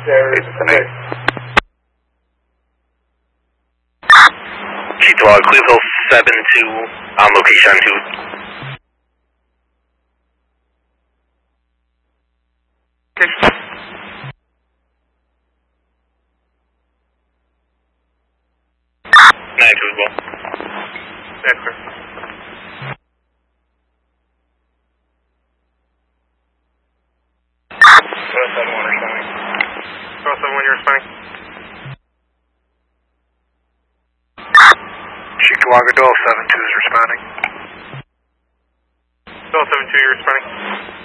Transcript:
Cheetah Log, Cleveland 7-2 on location 2. Okay. 9-2 as well. That's correct. Cross 7-1 responding. Cross 7-1, you're responding. Chickawaga Dole 7-2 is responding. Dole 7-2, you're responding.